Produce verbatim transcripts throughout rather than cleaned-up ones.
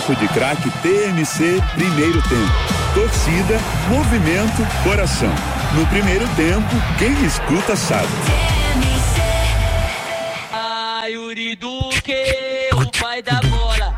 Papo de Craque T M C, primeiro tempo. Torcida, movimento, coração. No primeiro tempo, quem escuta sabe. Ah, Yuri Duque, o pai da bola.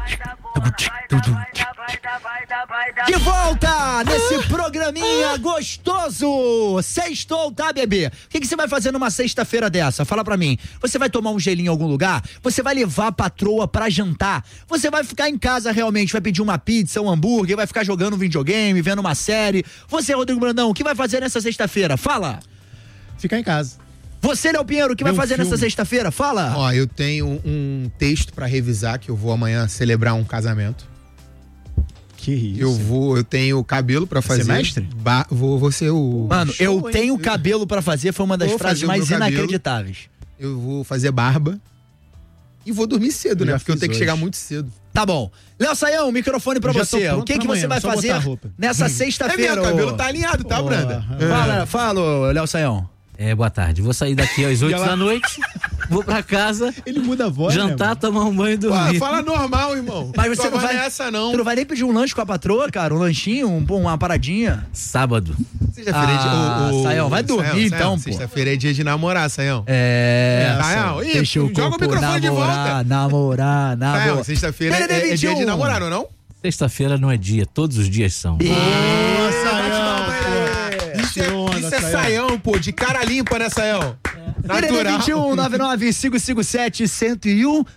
De volta nesse programinha gostoso. Sextou, tá, bebê? O que, que você vai fazer numa sexta-feira dessa? Fala pra mim. Você vai tomar um gelinho em algum lugar? Você vai levar a patroa pra jantar? Você vai ficar em casa realmente? Vai pedir uma pizza, um hambúrguer? Vai ficar jogando um videogame, vendo uma série? Você, Rodrigo Brandão, o que vai fazer nessa sexta-feira? Fala. Ficar em casa. Você, Léo Pinheiro, o que vai fazer nessa sexta-feira? Fala. Ó, eu tenho um texto pra revisar que eu vou amanhã celebrar um casamento. Que isso? Eu vou, eu tenho cabelo pra fazer. Semestre? Ba- vou, vou ser o... Mano, Show, eu hein? tenho cabelo pra fazer, foi uma das Vou frases fazer o mais meu cabelo. inacreditáveis. Eu vou fazer barba e vou dormir cedo, Eu né? já Porque eu fiz tenho que hoje. chegar muito cedo. Tá bom. Léo Saião, microfone pra Eu já tô você. O pronto que, que pra você amanhã, vai só botar fazer a roupa. nessa É sexta-feira? meu, o cabelo ô? tá alinhado, tá, Porra. Branda? Fala, fala, Léo Saião. É, boa tarde. Vou sair daqui às oito ela- da noite, vou pra casa, Ele muda a voz, jantar, né, tomar um banho e Pô, dormir. fala normal, irmão. Mas você Tua não voz vai- é essa, não. Tu não vai nem pedir um lanche com a patroa, cara? Um lanchinho, um, pô, uma paradinha? Sábado. Sexta-feira é dia... Ah, o- o- Saião, vai dormir, Saião, então, Saião, pô. Sexta-feira é dia de namorar, Saião. É. É, Saião, ih, Deixa o joga o corpo microfone de volta. namorar, namorar, namorar. Saião, sexta-feira P D D é, é dia vinte e um. de namorar, não é não? Sexta-feira não é dia, todos os dias são. Isso, Saião, bate palma pô. aí. Isso é, onda, isso é Saião. Saião, pô, de cara limpa, né, Saião? P D D Natural. vinte e um, nove nove cinco cinco sete, um zero um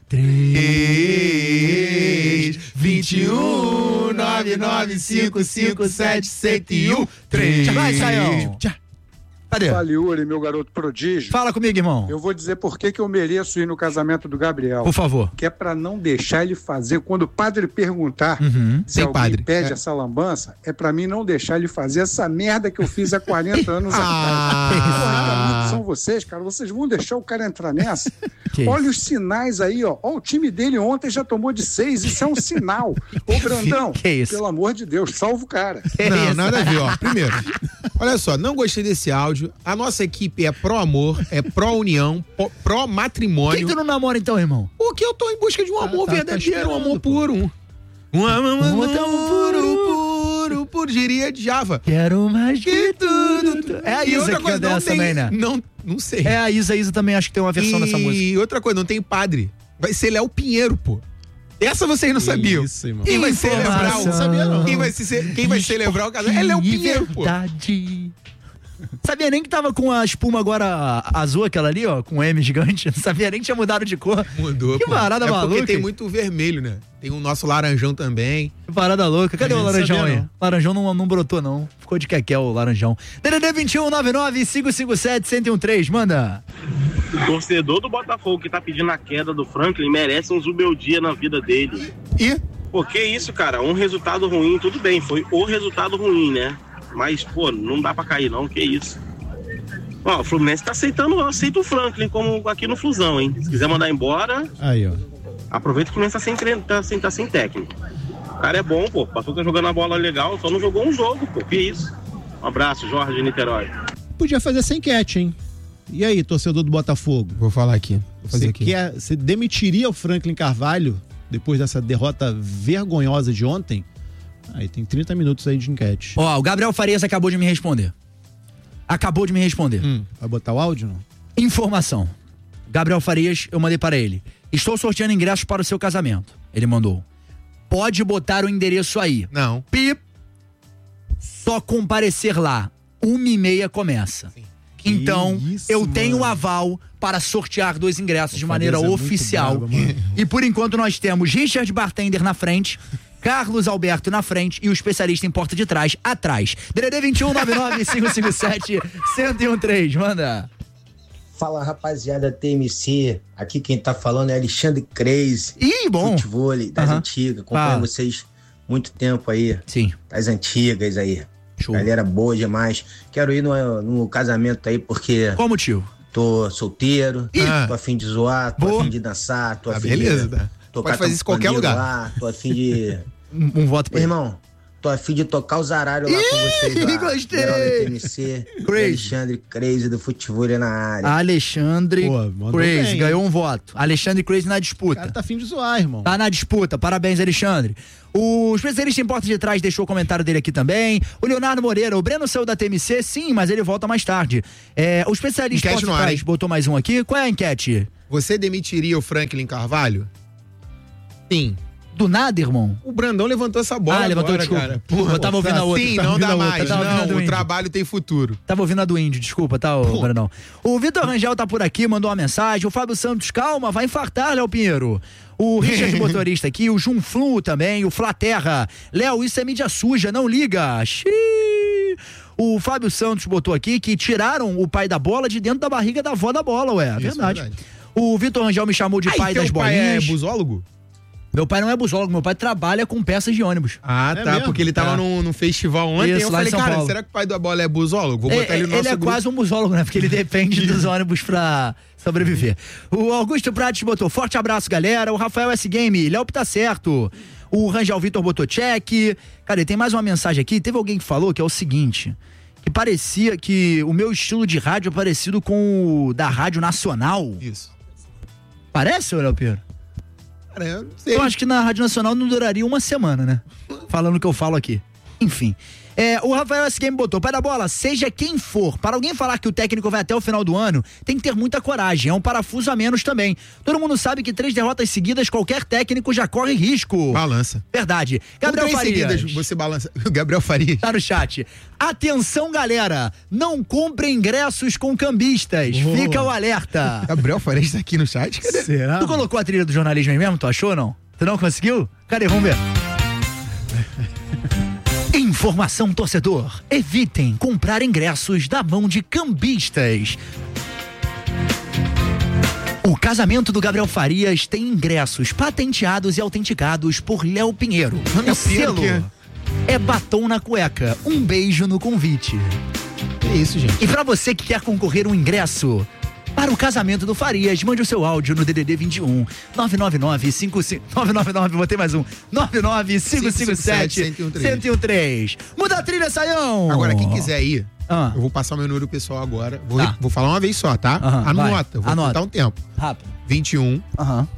três, vinte e um, nove nove cinco cinco sete, cento e um, três. Vai, Saião. Cadê? Fala, Yuri, meu garoto prodígio. Fala comigo, irmão. Eu vou dizer por que que eu mereço ir no casamento do Gabriel. Por favor. Que é pra não deixar ele fazer. Quando o padre perguntar Uhum. se Tem alguém padre. pede É. essa lambança, é pra mim não deixar ele fazer essa merda que eu fiz há quarenta anos atrás. Ah. Porra, que são vocês, cara? Vocês vão deixar o cara entrar nessa? Que Olha os sinais aí, ó. Ó, o time dele ontem já tomou de seis. Isso é um sinal. Ô, Brandão, Que isso? pelo amor de Deus, salva o cara. Não, nada a ver, ó. Primeiro, olha só, não gostei desse áudio. A nossa equipe é pró-amor, é pró-união, Por que pró-matrimônio. tu não namora então, irmão? Porque eu tô em busca de um amor tá- tá verdadeiro, um esperando, amor pô. puro. Um, um amor, um amor tão puro, puro, puro, diria de Java. Quero mais Que tudo. É a E Isa outra que coisa, é não dessa tem- também, né? Não, não sei. É a Isa, a Isa também acho que tem uma versão e dessa música. outra coisa, não tem padre. Vai ser Léo Pinheiro, pô. Essa vocês não sabiam. Isso, irmão. Quem vai celebrar o... Informação. Sabia não. Quem vai, se- quem vai celebrar o casamento? É Léo Pinheiro, pô. Verdade. Sabia nem que tava com a espuma agora azul, aquela ali, ó, com M gigante. Não sabia nem que tinha mudado de cor. Mudou, Que pô. parada é maluca. porque tem muito vermelho, né? Tem o nosso laranjão também. Que parada louca. Cadê A o gente laranjão sabia, aí? não. Laranjão não, não brotou, não. Ficou de quequé o laranjão. D D D vinte e um, nove nove cinco cinco sete, um zero um três. Manda. O torcedor do Botafogo que tá pedindo a queda do Franklin merece um Zubeldia na vida dele. E Pô, que isso, cara? Um resultado ruim, tudo bem, foi o resultado ruim, né? Mas, pô, não dá pra cair não, que isso. Ó, o Fluminense tá aceitando, aceita o Franklin como aqui no Flusão, hein? Se quiser mandar embora, Aí, ó. aproveita que o Fluminense tá sem, treino, tá, sem, tá sem técnico. O cara é bom, pô, passou tá jogando a bola legal, só não jogou um jogo, pô, que isso. Um abraço, Jorge de Niterói. Podia fazer sem enquete, hein? E aí, torcedor do Botafogo? vou falar aqui. Vou fazer Você, aqui. quer, você demitiria o Franklin Carvalho depois dessa derrota vergonhosa de ontem? Aí tem trinta minutos aí de enquete. Ó, o Gabriel Farias acabou de me responder. Acabou de me responder. Hum, vai botar o áudio, não? Informação. Gabriel Farias, eu mandei para ele. Estou sorteando ingressos para o seu casamento. Ele mandou. Pode botar o endereço aí. Não. Pip. Só comparecer lá. Uma e meia começa. Então, isso, eu tenho o mano. aval para sortear dois ingressos de O maneira Farias é muito oficial. brabo, mano. E por enquanto nós temos Richard Bartender na frente, Carlos Alberto na frente e o especialista em porta de trás atrás. D D D vinte e um, nove nove cinco cinco sete, um zero um três. Manda. Fala, rapaziada T M C. Aqui quem tá falando é Alexandre Crazy. Ih, bom. Futevôlei das Aham. antigas. Acompanho Fala. vocês muito tempo aí. Sim. Das antigas aí. Show. Galera boa demais. Quero ir no, no casamento aí porque Qual motivo? tô solteiro, Ih. tô a fim de zoar, tô Boa. a fim de dançar, tô a Ah, fim beleza, de tá? tocar Pode fazer isso em qualquer pandeiro lugar. lá, tô a fim de... Um, um voto pra Meu ele. irmão, Tô a fim de tocar os arários lá com vocês lá. Gostei. Geraldo T M C, Alexandre Crazy do Futebol na área. Alexandre Pô, Crazy, bem, ganhou um voto. Alexandre Crazy na O disputa. cara tá afim de zoar, irmão. Tá na disputa, parabéns, Alexandre. O especialista em porta de trás deixou o comentário dele aqui também. O Leonardo Moreira, o Breno saiu da T M C, sim, mas ele volta mais tarde. É, o especialista em Enquete porta de no ar, trás hein? botou mais um aqui. Qual é a enquete? Você demitiria o Franklin Carvalho? Sim. Do nada, irmão? O Brandão levantou essa bola Ah, levantou, agora, desculpa. cara. Porra, eu tava ouvindo a outra. Sim, tava não ouvindo dá a outra, mais. tava ouvindo a do Não, o índio. trabalho tem futuro. Tava ouvindo a do índio, desculpa, tá, ô, Brandão? O Vitor Rangel tá por aqui, mandou uma mensagem. O Fábio Santos, calma, vai infartar, Léo Pinheiro. O Richard Motorista aqui, o Junflu também, o Flaterra. Léo, isso é mídia suja, não liga. Xiii. O Fábio Santos botou aqui que tiraram o pai da bola de dentro da barriga da avó da bola, ué. Isso, verdade. verdade. O Vitor Rangel me chamou de Aí, pai teu das pai bolinhas. é busólogo? Meu pai não é busólogo, meu pai trabalha com peças de ônibus. Ah, É tá, mesmo? porque ele tava É. num, num festival ontem. Isso, eu lá em falei, São cara, Paulo. será que o pai da bola é busólogo? Vou botar É, ele no nosso ele é grupo. quase um busólogo, né? Porque ele depende dos ônibus pra sobreviver. O Augusto Prates botou forte abraço, galera. O Rafael S. Game, Léo tá certo. O Rangel Vitor botou check. Cara, e tem mais uma mensagem aqui. Teve alguém que falou que é o seguinte: que parecia que o meu estilo de rádio é parecido com o da Rádio Nacional. Isso. Parece, ô Léo Pinheiro? Cara, eu não sei. Eu acho que na Rádio Nacional não duraria uma semana, né? Falando o que eu falo aqui. Enfim. É, o Rafael S. Game botou, pai da bola, seja quem for, para alguém falar que o técnico vai até o final do ano, tem que ter muita coragem, é um parafuso a menos também. Todo mundo sabe que três derrotas seguidas, qualquer técnico já corre risco. Balança. Verdade. Gabriel Com três Farias. seguidas, você balança. Gabriel Farias. Tá no chat. Atenção, galera, não compre ingressos com cambistas, Boa. fica o alerta. Gabriel Farias tá aqui no chat, cadê? Será? Tu colocou a trilha do jornalismo aí mesmo, tu achou ou não? Tu não conseguiu? Cadê? Vamos ver. Informação, torcedor. Evitem comprar ingressos da mão de cambistas. O casamento do Gabriel Farias tem ingressos patenteados e autenticados por Léo Pinheiro. Léo O Pinheiro, selo que é? é batom na cueca. Um beijo no convite. Que isso, gente? E pra você que quer concorrer um ingresso para o casamento do Farias, mande o seu áudio no D D D vinte e um nove nove nove cinco cinco nove nove nove, botei mais um nove nove cinco cinco sete um zero um três. Muda a trilha, Saião! Agora, quem quiser ir, Ah. eu vou passar o meu número pessoal agora. Vou, Tá. vou falar uma vez só, tá? Aham, vai. Anota, vou Anota. contar um tempo. Rápido. vinte e um, Aham,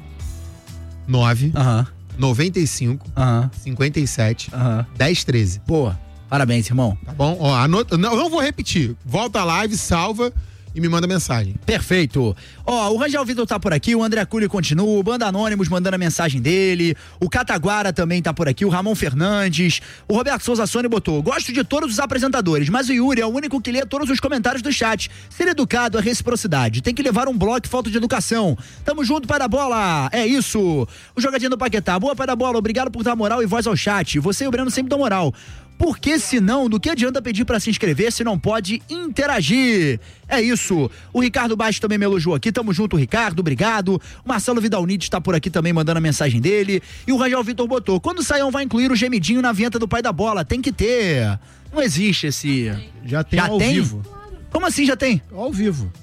nove, aham, noventa e cinco, aham, cinquenta e sete, aham. dez, treze. Boa. Parabéns, irmão. Tá bom? Ó, anota, não, não vou repetir. Volta a live, salva e me manda mensagem. Perfeito. Ó, o Rangel Vitor tá por aqui, o André Cury continua, o Banda Anônimos mandando a mensagem dele, o Cataguara também tá por aqui, o Ramon Fernandes, o Roberto Souza Sônia botou, gosto de todos os apresentadores, mas o Yuri é o único que lê todos os comentários do chat. Ser educado é reciprocidade, tem que levar um bloco falta de educação. Tamo junto, pai da bola, é isso. O Jogadinho do Paquetá, boa pai da bola, obrigado por dar moral e voz ao chat, você e o Breno sempre dão moral. Porque senão, do que adianta pedir pra se inscrever se não pode interagir? É isso. O Ricardo Baixo também me elogiou aqui. Tamo junto, Ricardo. Obrigado. O Marcelo Vidalnite está por aqui também mandando a mensagem dele. E o Rangel Vitor botou. Quando o Saião vai incluir o gemidinho na vinheta do pai da bola? Tem que ter. Não existe esse... Já tem Já ao tem? vivo. Como assim já tem? Ao vivo.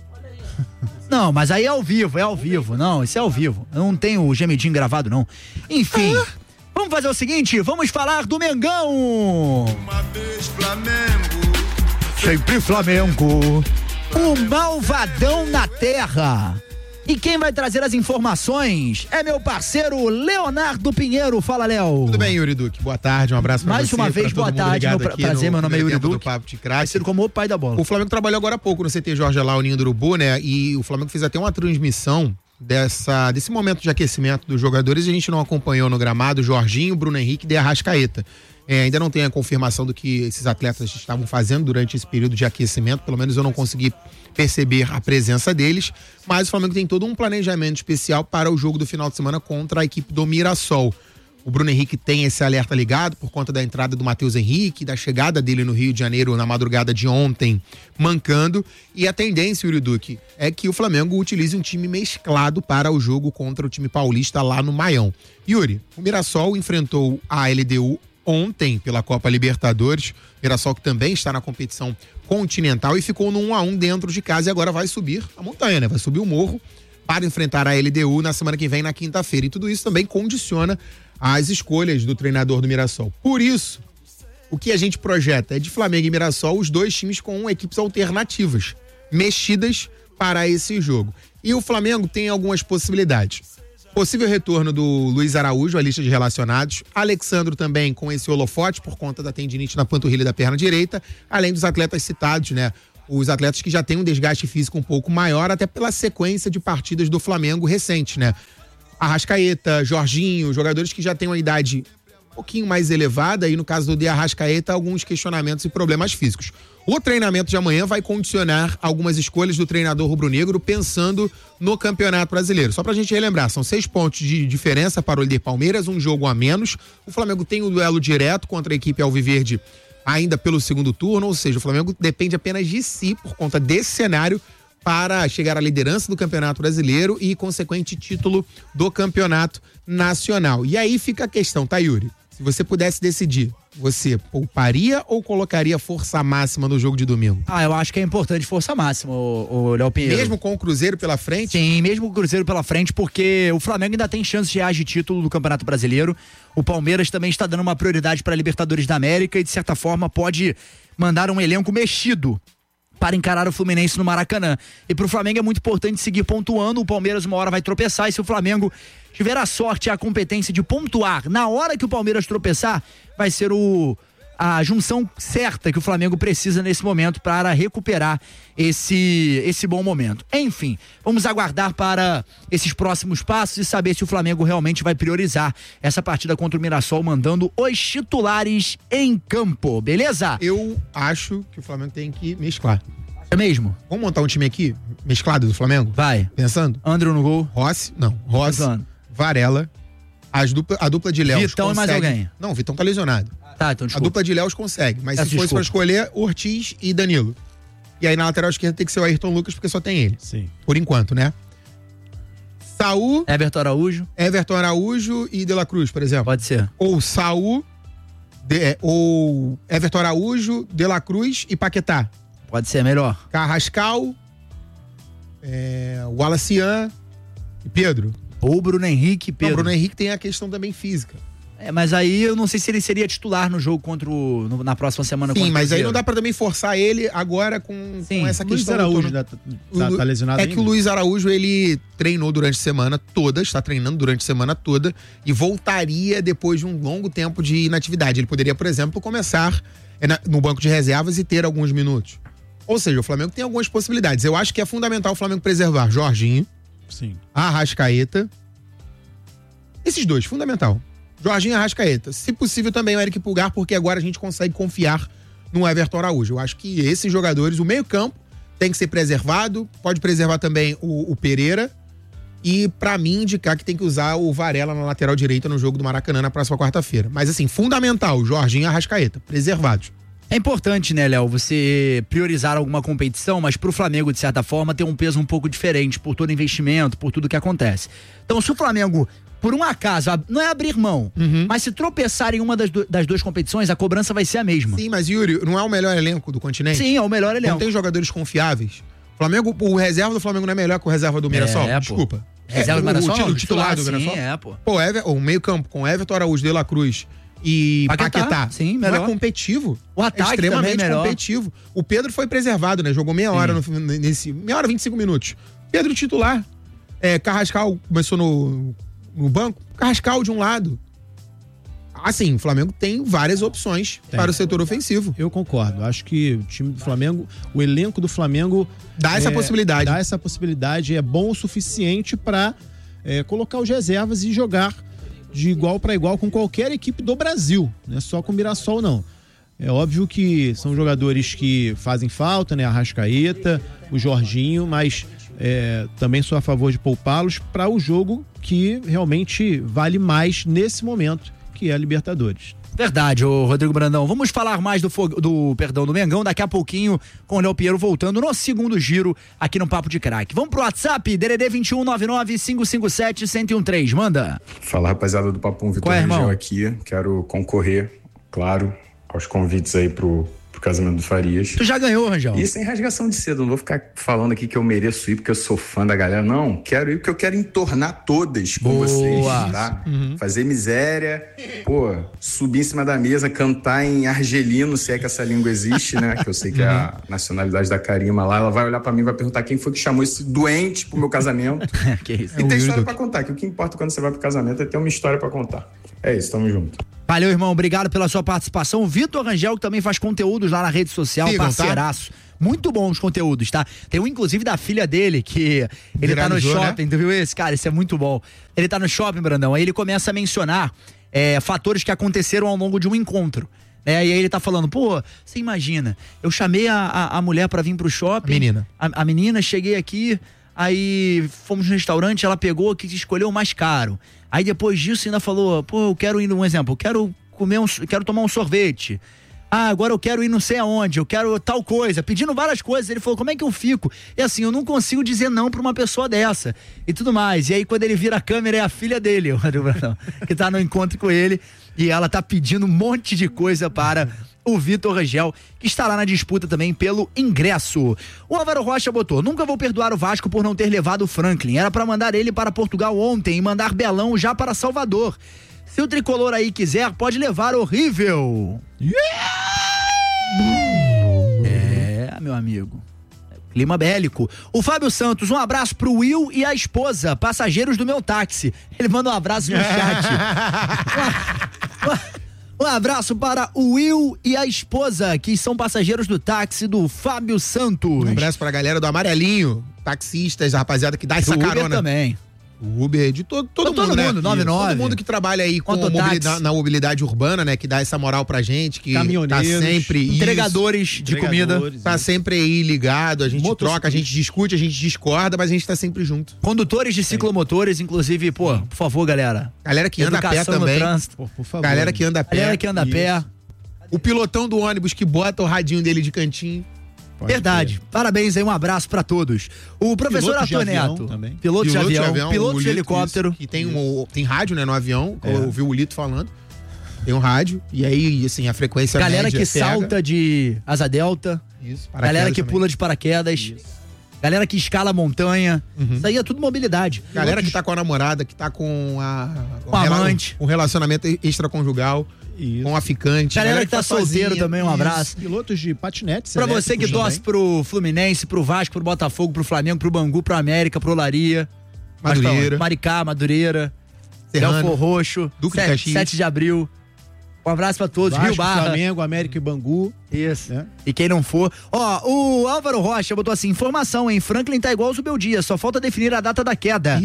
Não, mas aí é ao vivo, é ao vivo. Não, isso é ao vivo. Eu não tenho o gemidinho gravado, não. Enfim... Vamos fazer o seguinte, vamos falar do Mengão. Uma vez Flamengo. Sempre Flamengo. O malvadão na terra. E quem vai trazer as informações é meu parceiro Leonardo Pinheiro. Fala, Léo. Tudo bem, Yuri Duque? Boa tarde, um abraço pra Mais você. uma vez, pra todo boa mundo tarde, ligado meu aqui prazer, no meu nome é primeiro Yuri tempo Duque. do Papo de Craque. Conhecido como o pai da bola. O Flamengo trabalhou agora há pouco no C T Jorge lá, o Ninho do Urubu, né? E o Flamengo fez até uma transmissão dessa, desse momento de aquecimento dos jogadores e a gente não acompanhou no gramado Jorginho, Bruno Henrique e De Arrascaeta. É, ainda não tem a confirmação do que esses atletas estavam fazendo durante esse período de aquecimento, pelo menos eu não consegui perceber a presença deles, mas o Flamengo tem todo um planejamento especial para o jogo do final de semana contra a equipe do Mirassol. O Bruno Henrique tem esse alerta ligado por conta da entrada do Matheus Henrique, da chegada dele no Rio de Janeiro na madrugada de ontem, mancando. E a tendência, Yuri Duque, é que o Flamengo utilize um time mesclado para o jogo contra o time paulista lá no Maião. Yuri, o Mirassol enfrentou a L D U ontem pela Copa Libertadores. Mirassol que também está na competição continental e ficou no um a um dentro de casa e agora vai subir a montanha, né? Vai subir o morro para enfrentar a L D U na semana que vem, na quinta-feira. E tudo isso também condiciona as escolhas do treinador do Mirassol. Por isso, o que a gente projeta é de Flamengo e Mirassol, os dois times com equipes alternativas, mexidas para esse jogo. E o Flamengo tem algumas possibilidades. Possível retorno do Luiz Araújo à lista de relacionados, Alexandro também com esse holofote por conta da tendinite na panturrilha da perna direita, além dos atletas citados, né? Os atletas que já têm um desgaste físico um pouco maior, até pela sequência de partidas do Flamengo recente, né? Arrascaeta, Jorginho, jogadores que já têm uma idade um pouquinho mais elevada, e no caso do de Arrascaeta, alguns questionamentos e problemas físicos. O treinamento de amanhã vai condicionar algumas escolhas do treinador rubro-negro pensando no Campeonato Brasileiro. Só pra gente relembrar, são seis pontos de diferença para o líder Palmeiras, um jogo a menos. O Flamengo tem o duelo direto contra a equipe alviverde ainda pelo segundo turno, ou seja, o Flamengo depende apenas de si por conta desse cenário para chegar à liderança do Campeonato Brasileiro e consequente título do Campeonato Nacional. E aí fica a questão, tá, Yuri? Se você pudesse decidir, você pouparia ou colocaria força máxima no jogo de domingo? Ah, eu acho que é importante força máxima, o, o Léo Pinheiro. Mesmo com o Cruzeiro pela frente? Sim, mesmo com o Cruzeiro pela frente, porque o Flamengo ainda tem chances reais de título do Campeonato Brasileiro. O Palmeiras também está dando uma prioridade para a Libertadores da América e, de certa forma, pode mandar um elenco mexido para encarar o Fluminense no Maracanã. E pro Flamengo é muito importante seguir pontuando. O Palmeiras uma hora vai tropeçar, e se o Flamengo tiver a sorte e a competência de pontuar na hora que o Palmeiras tropeçar, vai ser o, a junção certa que o Flamengo precisa nesse momento para recuperar esse, esse bom momento. Enfim, vamos aguardar para esses próximos passos e saber se o Flamengo realmente vai priorizar essa partida contra o Mirassol, mandando os titulares em campo, beleza? Eu acho que o Flamengo tem que mesclar. É mesmo? Vamos montar um time aqui, mesclado do Flamengo? Vai. Pensando? André no gol. Rossi, não, Rossi, Pensando. Varela, as dupla, a dupla de Léus Vitão consegue... e mais alguém. Não, o Vitão tá lesionado. Tá, então desculpa. A dupla de Léus consegue, mas Peço se fosse desculpa. pra escolher, Ortiz e Danilo. E aí na lateral esquerda tem que ser o Ayrton Lucas, porque só tem ele. Sim. Por enquanto, né? Saul, Everton Araújo. Everton Araújo e De La Cruz, por exemplo. Pode ser. Ou Saul, de, é, ou Everton Araújo, De La Cruz e Paquetá. Pode ser melhor. Carrascal, é, Wallacian e Pedro. Ou Bruno Henrique, Pedro. Não, Bruno Henrique tem a questão também física. É, mas aí eu não sei se ele seria titular no jogo contra o, no- na próxima semana. Sim, contra o mas aí Cruzeiro. não dá pra também forçar ele agora com, Sim. com essa Luiz questão. do Araújo turno. tá, O tá, Lu- tá lesionado É ainda? que o Luiz Araújo, ele treinou durante a semana toda, está treinando durante a semana toda e voltaria depois de um longo tempo de inatividade. Ele poderia, por exemplo, começar é, na- no banco de reservas e ter alguns minutos. Ou seja, o Flamengo tem algumas possibilidades. Eu acho que é fundamental o Flamengo preservar Jorginho, Sim. Arrascaeta. Esses dois, fundamental. Jorginho e Arrascaeta. Se possível também o Eric Pulgar, porque agora a gente consegue confiar no Everton Araújo. Eu acho que esses jogadores, o meio-campo tem que ser preservado, pode preservar também o, o Pereira e, pra mim, indicar que tem que usar o Varela na lateral direita no jogo do Maracanã na próxima quarta-feira. Mas, assim, fundamental, Jorginho e Arrascaeta, preservados. É importante, né, Léo, você priorizar alguma competição, mas pro Flamengo, de certa forma, ter um peso um pouco diferente por todo investimento, por tudo que acontece. Então, se o Flamengo, por um acaso, ab- não é abrir mão, Uhum. mas se tropeçar em uma das, du- das duas competições, a cobrança vai ser a mesma. Sim, mas, Yuri, não é o melhor elenco do continente? Sim, é o melhor Não elenco. tem jogadores confiáveis? O Flamengo, o reserva do Flamengo não é melhor que o reserva do Mirassol? É, pô. Desculpa. Reserva É, do o- Mirassol? O, titular, o titular do sim, Mirassol? é, pô. Pô, Ever, o meio campo com Everton Araújo, De La Cruz e Paquetá, Paquetá. sim, não melhor. é competitivo. O ataque é extremamente também melhor. competitivo. O Pedro foi preservado, né? Jogou meia hora, no, nesse, meia hora e vinte e cinco minutos. Pedro titular. É, Carrascal começou no, no banco. Carrascal de um lado. Assim, o Flamengo tem várias opções Tem. para o setor ofensivo. Eu concordo. Acho que o time do Flamengo, o elenco do Flamengo Dá essa é, possibilidade. Dá essa possibilidade, é bom o suficiente para colocar os reservas e jogar de igual para igual com qualquer equipe do Brasil, não é só com o Mirassol não. É óbvio que são jogadores que fazem falta, né? Arrascaeta, o Jorginho, mas é, também sou a favor de poupá-los para o jogo que realmente vale mais nesse momento, que é a Libertadores. Verdade, ô Rodrigo Brandão. Vamos falar mais do, fo- do perdão do Mengão daqui a pouquinho, com o Léo Pinheiro voltando no segundo giro aqui no Papo de Craque. Vamos pro WhatsApp, D D D vinte e um, nove nove, cinco cinco sete, um zero um três. Manda. Fala, rapaziada do Papum, Vitor Qual é, irmão? Rangel aqui. Quero concorrer, claro, aos convites aí pro, pro casamento do Farias. Tu já ganhou, Rangel? E sem rasgação de seda, não vou ficar falando aqui que eu mereço ir porque eu sou fã da galera, não, quero ir porque eu quero entornar todas com Boa. vocês, tá? Uhum. Fazer miséria, pô, subir em cima da mesa, cantar em argelino, se é que essa língua existe, né? Que eu sei que é a nacionalidade da Karima lá, ela vai olhar pra mim e vai perguntar quem foi que chamou esse doente pro meu casamento. Que isso? E tem história pra contar, que o que importa quando você vai pro casamento é ter uma história pra contar. É isso, tamo junto. Valeu, irmão. Obrigado pela sua participação. O Vitor Rangel, que também faz conteúdos lá na rede social, Sigam, parceiraço. Tá? Muito bons conteúdos, tá? Tem um, inclusive, da filha dele, que ele Viralizou, tá no shopping, né? tu viu esse? Cara, isso é muito bom. Ele tá no shopping, Brandão, aí ele começa a mencionar é, fatores que aconteceram ao longo de um encontro. Né? E aí ele tá falando, pô, você imagina, eu chamei a, a, a mulher pra vir pro shopping. A menina. A, a menina, cheguei aqui, aí fomos no restaurante, ela pegou que escolheu o mais caro. Aí depois disso ainda falou, pô, eu quero ir, um exemplo, eu quero comer um, quero tomar um sorvete. Ah, agora eu quero ir não sei aonde, eu quero tal coisa, pedindo várias coisas. Ele falou, como é que eu fico? E assim, eu não consigo dizer não pra uma pessoa dessa e tudo mais. E aí quando ele vira a câmera é a filha dele, o Brandão, que tá no encontro com ele e ela tá pedindo um monte de coisa para o Vitor Rangel, que está lá na disputa também pelo ingresso. O Álvaro Rocha botou, nunca vou perdoar o Vasco por não ter levado o Franklin, era pra mandar ele para Portugal ontem e mandar Belão já para Salvador. Se o tricolor aí quiser, pode levar horrível. Yeah! É, meu amigo. Clima bélico. O Fábio Santos, um abraço pro Will e a esposa, passageiros do meu táxi. Ele manda um abraço no chat. Um abraço para o Will e a esposa, que são passageiros do táxi do Fábio Santos. Um abraço pra galera do Amarelinho, taxistas, a rapaziada que dá essa do carona. Uber também. O Uber, de todo, todo, todo mundo, né? mundo, noventa e nove. Todo mundo que trabalha aí com Mototáxi. mobilidade, na mobilidade urbana, né? Que dá essa moral pra gente, que Caminhoneiros, tá sempre... Entregadores isso, de comida. Entregadores, tá isso. sempre aí ligado, a gente Motos- troca, a gente discute, a gente discorda, mas a gente tá sempre junto. Condutores de ciclomotores, inclusive, pô, por favor, galera. Galera que anda a pé Educação no também. trânsito. Pô, por favor. Galera que anda a pé. Galera que anda a pé. O pilotão do ônibus que bota o radinho dele de cantinho. Pode Verdade. Parabéns aí, um abraço pra todos. O professor Pilotos de Arthur avião Neto. também. Piloto de avião, piloto o de Lito, helicóptero. isso, que tem, um, tem rádio, né, no avião. É. Eu ouvi o Lito falando. Tem um rádio. E aí, assim, a frequência Galera média que pega. salta de asa delta. Isso, Galera paraquedas que também. pula de paraquedas. Galera que escala a montanha. Uhum. Isso aí é tudo mobilidade. Galera que tá com a namorada, que tá com a... Com a amante. Um relacionamento extraconjugal. Isso. Com a ficante. Galera que tá solteiro sozinha. também, um Isso. abraço. Pilotos de patinetes. Pra você que elétricos torce também. pro Fluminense, pro Vasco, pro Botafogo, pro Flamengo, pro Bangu, pro América, pro Olaria. Madureira. Maricá, Madureira. Serrano. Belfor Roxo. Duque de sete, Caxias. sete de abril. Um abraço pra todos. Vasco, Rio Barra. Flamengo, América e Bangu. Isso. É. E quem não for. Ó, o Álvaro Rocha botou assim: informação, hein? Franklin tá igual ao Zubeldia, só falta definir a data da queda.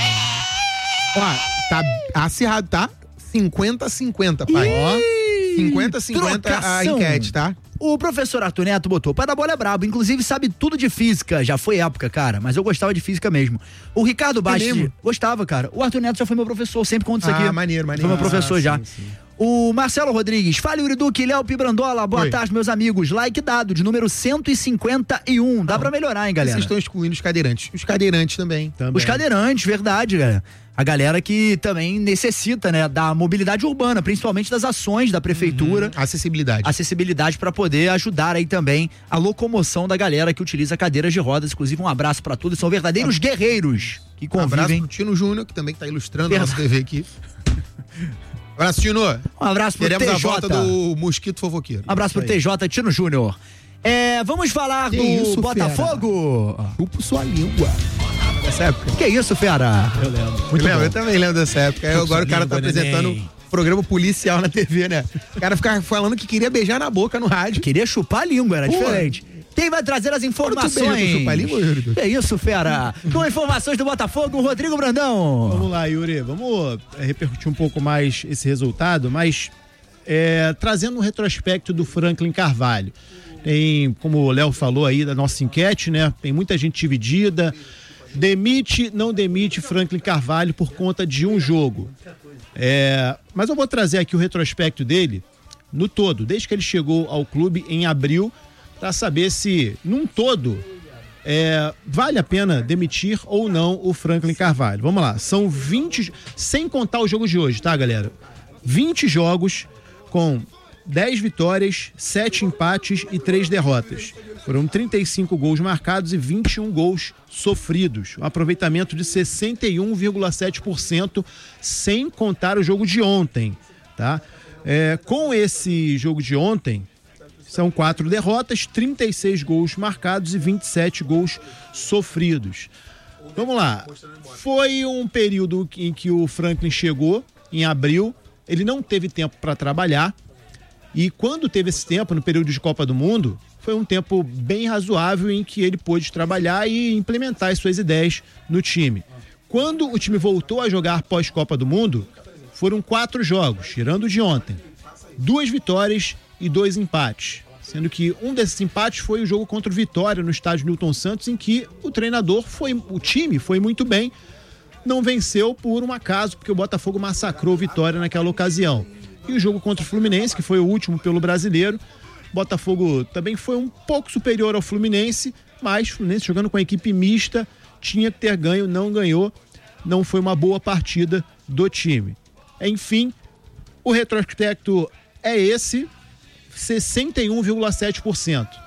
Ó, tá acirrado, tá? cinquenta a cinquenta, pai. Ó, cinquenta a cinquenta a trocação. enquete, tá? O professor Arthur Neto botou: pai da bola é brabo, inclusive sabe tudo de física. Já foi época, cara, mas eu gostava de física mesmo. O Ricardo Basti mesmo? gostava, cara. O Arthur Neto já foi meu professor, eu sempre conto isso aqui. Ah, maneiro, maneiro. Foi meu professor Ah, já. sim, sim. O Marcelo Rodrigues, fala Yuri Duque, Léo Pibrandola, boa Oi. tarde, meus amigos. Like dado, de número cento e cinquenta e um. Dá pra melhorar, hein, galera? Vocês estão excluindo os cadeirantes. Os cadeirantes também. Também. Os cadeirantes, verdade, galera. A galera que também necessita, né, da mobilidade urbana, principalmente das ações da prefeitura, Acessibilidade. acessibilidade para poder ajudar aí também a locomoção da galera que utiliza cadeiras de rodas. Inclusive, um abraço para todos, são verdadeiros guerreiros que Um abraço convivem. pro Tino Júnior, que também tá ilustrando Verdade. a nossa T V aqui. Abraço, Tino. Um abraço pro Queremos T a J. volta do Mosquito Fofoqueiro. Um abraço pro T J Tino Júnior. É, vamos falar Que do isso, Botafogo. Chupa sua língua. Dessa época. Que isso, fera? Eu lembro. Muito eu, lembro, eu também lembro dessa época. Aí agora o cara tá língua, apresentando neném. programa policial na T V, né? O cara ficava falando que queria beijar na boca no rádio. Queria chupar a língua, era Pô. diferente. Quem vai trazer as informações? Quando tu beija, tu chupa a língua, Yuri? Que isso, fera? Com informações do Botafogo, Rodrigo Brandão. Vamos lá, Yuri. Vamos é, repercutir um pouco mais esse resultado, mas é, trazendo um retrospecto do Franklin Carvalho. Tem, como o Léo falou aí da nossa enquete, né? Tem muita gente dividida. Demite, não demite Franklin Carvalho por conta de um jogo. É, mas eu vou trazer aqui o retrospecto dele no todo, desde que ele chegou ao clube em abril, para saber se, num todo, é, vale a pena demitir ou não o Franklin Carvalho. Vamos lá, são vinte, sem contar o jogo de hoje, tá, galera? vinte jogos com dez vitórias, sete empates e três derrotas. Foram trinta e cinco gols marcados e vinte e um gols sofridos. Um aproveitamento de sessenta e um vírgula sete por cento, sem contar o jogo de ontem, tá? É, com esse jogo de ontem, são quatro derrotas, trinta e seis gols marcados e vinte e sete gols sofridos. Vamos lá. Foi um período em que o Franklin chegou, em abril, ele não teve tempo para trabalhar, e quando teve esse tempo, no período de Copa do Mundo, foi um tempo bem razoável em que ele pôde trabalhar e implementar as suas ideias no time. Quando o time voltou a jogar pós-Copa do Mundo, foram quatro jogos, tirando o de ontem. Duas vitórias e dois empates. Sendo que um desses empates foi o jogo contra o Vitória no estádio Newton Santos, em que o treinador foi, o time foi muito bem, não venceu por um acaso, porque o Botafogo massacrou o Vitória naquela ocasião. E o jogo contra o Fluminense, que foi o último pelo Brasileiro, Botafogo também foi um pouco superior ao Fluminense, mas o Fluminense jogando com a equipe mista, tinha que ter ganho, não ganhou, não foi uma boa partida do time. Enfim, o retrospecto é esse, sessenta e um vírgula sete por cento.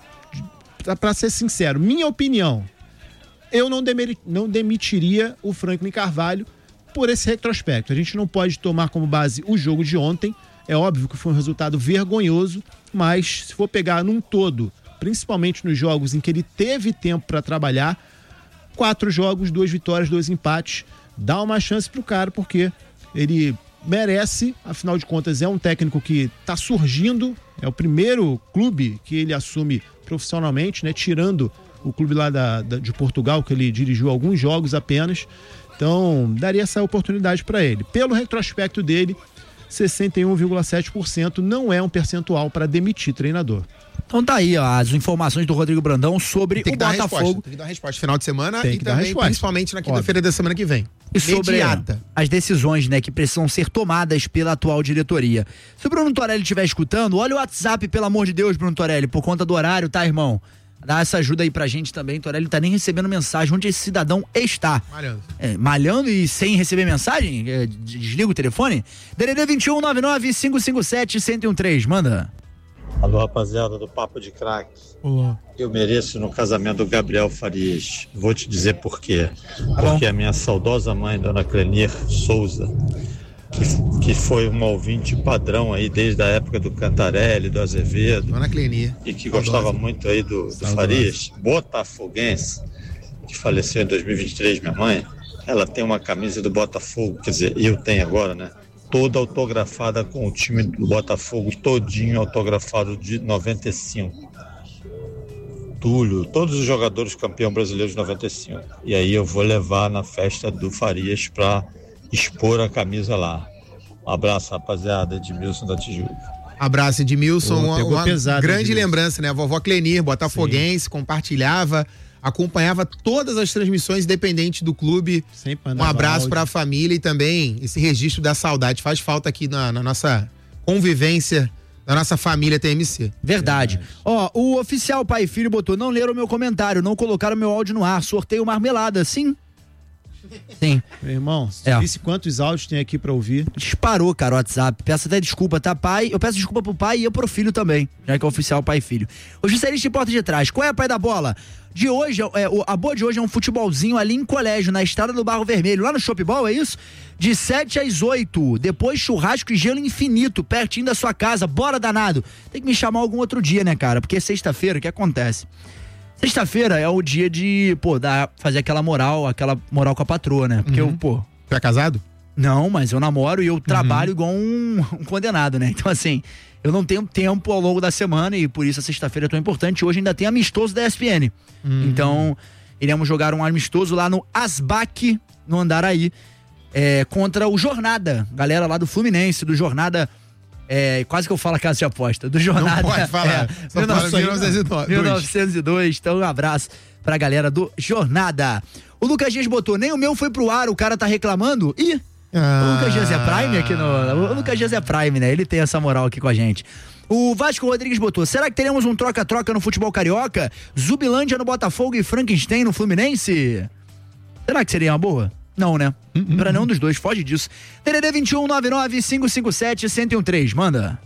Para ser sincero, minha opinião, eu não, demer, não demitiria o Franklin Carvalho por esse retrospecto. A gente não pode tomar como base o jogo de ontem. É óbvio que foi um resultado vergonhoso, mas se for pegar num todo, principalmente nos jogos em que ele teve tempo para trabalhar, quatro jogos, duas vitórias, dois empates, dá uma chance pro cara, porque ele merece, afinal de contas é um técnico que está surgindo, é o primeiro clube que ele assume profissionalmente, né, tirando o clube lá da, da, de Portugal, que ele dirigiu alguns jogos apenas. Então daria essa oportunidade para ele. Pelo retrospecto dele, sessenta e um vírgula sete por cento não é um percentual para demitir treinador. Então tá aí, ó, as informações do Rodrigo Brandão sobre tem que o dar Botafogo. Tem que dar uma resposta final de semana tem e que dar também, resposta. principalmente na quinta-feira da semana que vem. E sobre Imediata. as decisões, né, que precisam ser tomadas pela atual diretoria. Se o Bruno Torelli estiver escutando, olha o WhatsApp, pelo amor de Deus, Bruno Torelli, por conta do horário, tá, irmão? Dá essa ajuda aí pra gente também. Torelli tá nem recebendo mensagem onde esse cidadão está. Malhando. É, malhando e sem receber mensagem? É, desliga o telefone? D D D vinte e um, nove nove, cinco cinco sete, um zero um três, manda. Alô, rapaziada do Papo de Craques. Olá. Eu mereço no casamento do Gabriel Farias. Vou te dizer por quê. Porque a minha saudosa mãe, Dona Clenir Souza, que, que foi uma ouvinte padrão aí desde a época do Cantarelli, do Azevedo. Dona Clenir. E que Saudosa. gostava muito aí do, do Farias, botafoguense, que faleceu em dois mil e vinte e três, minha mãe. Ela tem uma camisa do Botafogo, quer dizer, eu tenho agora, né? Toda autografada com o time do Botafogo, todinho autografado de noventa e cinco. Túlio, todos os jogadores campeão brasileiro de noventa e cinco. E aí eu vou levar na festa do Farias para expor a camisa lá. Um abraço, rapaziada, Edmilson da Tijuca. Abraço, Edmilson. Pô, uma pegou uma pesado, grande Edmilson. lembrança, né? A vovó Clenir, botafoguense, compartilhava, acompanhava todas as transmissões, independente do clube. Sempre Um mandava abraço áudio. para a família e também esse registro da saudade. Faz falta aqui na, na nossa convivência, da nossa família T M C. Verdade. Ó, o oficial Pai e Filho botou, não leram o meu comentário, não colocaram meu áudio no ar, sorteio marmelada, sim? Sim. Meu irmão, se É. tu visse quantos áudios tem aqui pra ouvir. Disparou, cara, o WhatsApp. Peço até desculpa, tá, pai? Eu peço desculpa pro pai e eu pro filho também, já que é oficial Pai e Filho. O Juscelista em Porta de Trás, qual é, pai da bola? De hoje, é, o- a boa de hoje é um futebolzinho ali em colégio, na estrada do Barro Vermelho, lá no Shopball, é isso? De sete às oito, depois churrasco e gelo infinito, pertinho da sua casa, bora danado. Tem que me chamar algum outro dia, né, cara? Porque sexta-feira, o que acontece? Sexta-feira é o dia de, pô, dar, fazer aquela moral, aquela moral com a patroa, né? Porque Uhum. eu, pô... Tu é casado? Não, mas eu namoro e eu trabalho igual um, um condenado, né? Então, assim, eu não tenho tempo ao longo da semana e por isso a sexta-feira é tão importante. Hoje ainda tem amistoso da E S P N. Então, iremos jogar um amistoso lá no Asbac, no Andaraí, é, contra o Jornada. Galera lá do Fluminense, do Jornada... É, quase que eu falo a casa de aposta. Do Jornada. Não pode falar. É, Só fala mil novecentos e dois. mil novecentos e dois. Então, um abraço pra galera do Jornada. O Lucas Dias botou, nem o meu foi pro ar, o cara tá reclamando. Ih, Ah. o Lucas Dias é Prime aqui no... O Lucas Dias é Prime, né? Ele tem essa moral aqui com a gente. O Vasco Rodrigues botou, será que teremos um troca-troca no futebol carioca? Zubilândia no Botafogo e Frankenstein no Fluminense? Será que seria uma boa? Não, né? Uh, Pra nenhum dos dois, foge disso. D D D vinte e um, nove nove, cinco cinco sete, um zero um três, manda.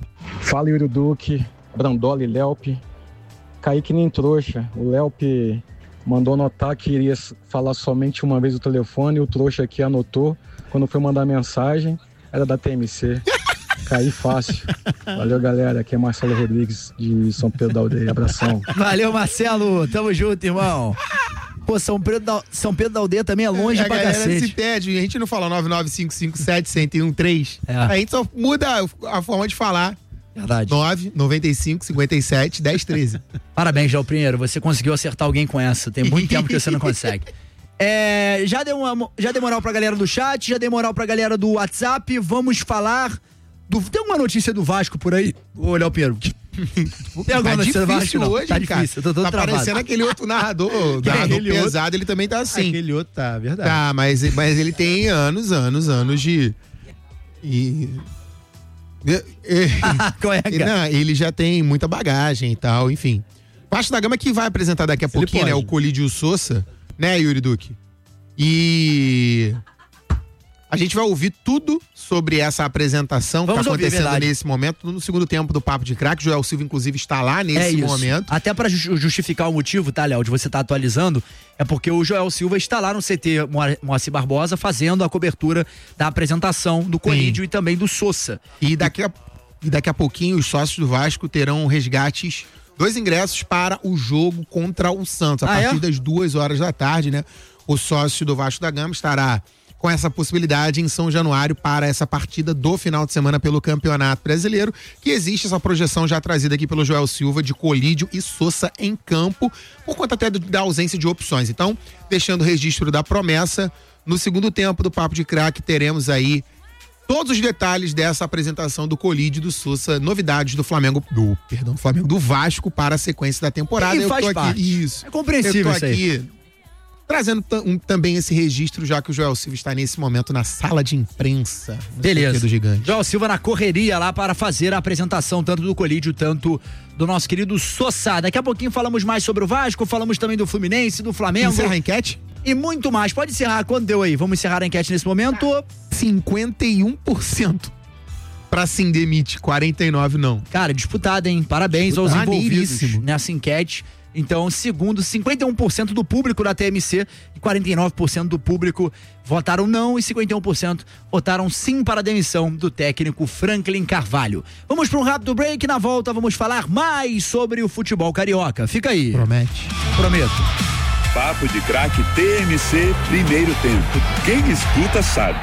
Fala, Yuri Duque, Brandola e Léupe. Caí que nem trouxa. O Léupe mandou notar que iria falar somente uma vez o telefone e o trouxa aqui anotou. Quando foi mandar mensagem, era da T M C. Caí fácil. Valeu, galera. Aqui é Marcelo Rodrigues, de São Pedro da Aldeia. Abração. Valeu, Marcelo. Tamo junto, irmão. Pô, São Pedro da, São Pedro da Aldeia também é longe é, pra a galera cacete. se pede, a gente não fala nove nove cinco cinco sete um zero um três. É. A gente só muda a forma de falar. Verdade. nove noventa e cinco cinquenta e sete dez treze. Parabéns, João Pinheiro. Você conseguiu acertar alguém com essa. Tem muito tempo que você não consegue. É, já, deu uma, já deu moral pra galera do chat, já deu moral pra galera do WhatsApp. Vamos falar do... Tem uma notícia do Vasco por aí? Ô, Léo Pinheiro. Tem alguma tá notícia do Vasco? Não. Hoje, tá cara. difícil, eu tô todo tá travado. parecendo aquele outro narrador, narrador Aquele pesado, outro, ele também tá assim. Aquele outro tá, verdade. Tá, mas, mas ele tem anos, anos, anos de... E... Qual é, cara? Não, ele já tem muita bagagem e tal, enfim. Vasco da Gama que vai apresentar daqui a pouquinho, né? O Colídio Sousa, né, Yuri Duque? E a gente vai ouvir tudo sobre essa apresentação que Vamos tá ouvir, acontecendo verdade. nesse momento, no segundo tempo do Papo de Craque. Joel Silva, inclusive, está lá nesse É isso. momento. Até pra ju- justificar o motivo, tá, Léo, de você estar atualizando, é porque o Joel Silva está lá no C T Moa- Moacir Barbosa fazendo a cobertura da apresentação do Colídio e também do Sousa. E daqui a, e daqui a pouquinho os sócios do Vasco terão resgates, dois ingressos para o jogo contra o Santos, a Ah, partir é? das duas horas da tarde, né? O sócio do Vasco da Gama estará com essa possibilidade em São Januário para essa partida do final de semana pelo Campeonato Brasileiro, que existe essa projeção já trazida aqui pelo Joel Silva de Colídio e Sousa em campo, por conta até do, da ausência de opções. Então, deixando o registro da promessa, no segundo tempo do Papo de Craque teremos aí todos os detalhes dessa apresentação do Colídio e do Sousa, novidades do Flamengo, do, perdão, Flamengo, do Vasco para a sequência da temporada. E Eu faz tô parte. aqui, isso. É compreensível Eu tô isso aí. aqui trazendo t- um, também esse registro, já que o Joel Silva está nesse momento na sala de imprensa. no Beleza. C T do Gigante. Joel Silva na correria lá para fazer a apresentação tanto do Colídio, tanto do nosso querido Sousa. Daqui a pouquinho falamos mais sobre o Vasco, falamos também do Fluminense, do Flamengo. Encerra a enquete? E muito mais. Pode encerrar. Quanto deu aí? Vamos encerrar a enquete nesse momento. cinquenta e um por cento pra sim demite, quarenta e nove por cento não. Cara, disputada, hein? Parabéns aos envolvidos Disputadíssimo. nessa enquete. Então, segundo, cinquenta e um por cento do público da T M C e quarenta e nove por cento do público votaram não e cinquenta e um por cento votaram sim para a demissão do técnico Franklin Carvalho. Vamos para um rápido break. Na volta vamos falar mais sobre o futebol carioca. Fica aí. Promete. Prometo. Papo de Craque T M C Primeiro Tempo. Quem escuta sabe.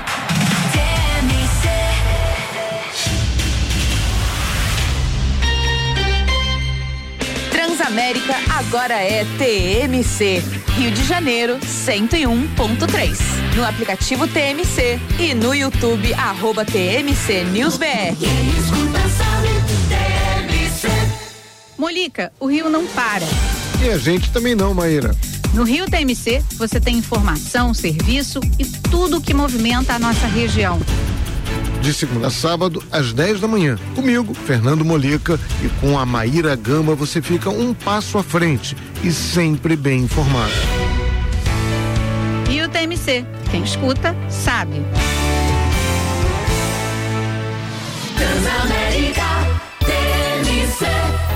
Transamérica agora é T M C. Rio de Janeiro, cento e um ponto três. No aplicativo T M C e no YouTube, arroba T M C News B R. Molica, o Rio não para. E a gente também não, Maíra. No Rio T M C, você tem informação, serviço e tudo o que movimenta a nossa região. De segunda a sábado, às dez da manhã. Comigo, Fernando Molica, e com a Maíra Gama você fica um passo à frente e sempre bem informado. Rio T M C, quem escuta, sabe. Transamérica T M C.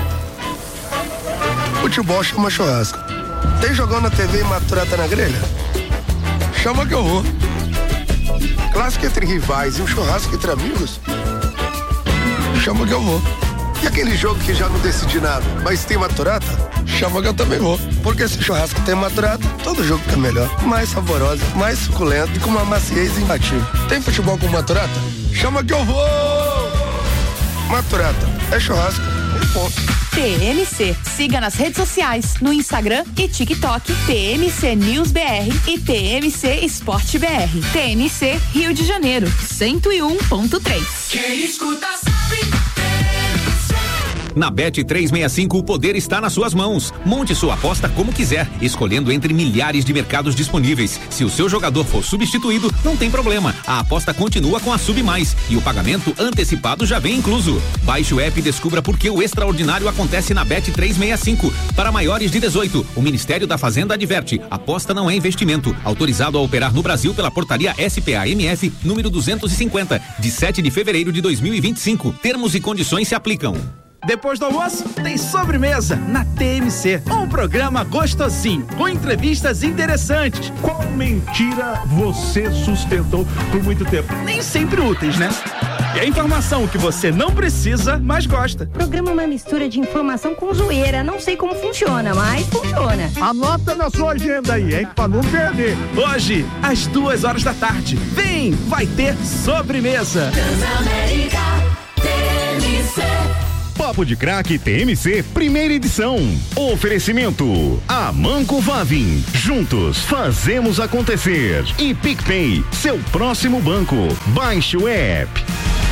Futebol chama churrasco. Tem jogão na T V e maturata na grelha? Chama que eu vou. Clássico entre rivais e um churrasco entre amigos? Chama que eu vou. E aquele jogo que já não decidi nada, mas tem maturata? Chama que eu também vou. Porque se churrasco tem maturata, todo jogo fica melhor. Mais saboroso, mais suculento e com uma maciez imbatível. Tem futebol com maturata? Chama que eu vou! Maturata, é churrasco e ponto. T M C. Siga nas redes sociais, no Instagram e TikTok, T M C News B R e T M C Esporte B R. T M C Rio de Janeiro, cento e um ponto três. Quem escuta sabe. Na Bet trezentos e sessenta e cinco, o poder está nas suas mãos. Monte sua aposta como quiser, escolhendo entre milhares de mercados disponíveis. Se o seu jogador for substituído, não tem problema. A aposta continua com a Sub Mais e o pagamento antecipado já vem incluso. Baixe o app e descubra por que o extraordinário acontece na Bet trezentos e sessenta e cinco. Para maiores de dezoito, o Ministério da Fazenda adverte: aposta não é investimento. Autorizado a operar no Brasil pela portaria S P A M F número duzentos e cinquenta, de sete de fevereiro de dois mil e vinte e cinco. Termos e condições se aplicam. Depois do almoço, tem sobremesa na T M C. Um programa gostosinho, com entrevistas interessantes. Qual mentira você sustentou por muito tempo? Nem sempre úteis, né? E a informação que você não precisa, mas gosta. O programa é uma mistura de informação com zoeira. Não sei como funciona, mas funciona. Anota na sua agenda aí, hein? Pra não perder. Hoje, às duas horas da tarde. Vem, vai ter sobremesa. Transamérica T M C. Papo de Craque T M C, primeira edição. Oferecimento: Amanco Vavin. Juntos fazemos acontecer. E PicPay, seu próximo banco. Baixe o app.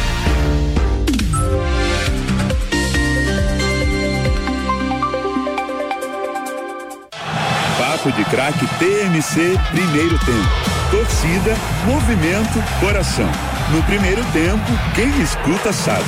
Papo de Craque T M C, primeiro tempo. Torcida, movimento, coração. No primeiro tempo, quem escuta sabe.